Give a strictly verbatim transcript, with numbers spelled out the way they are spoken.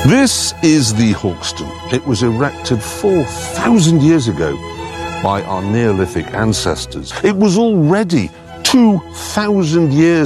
This is the Hawkston. It was erected four thousand years ago by our Neolithic ancestors. It was already two thousand years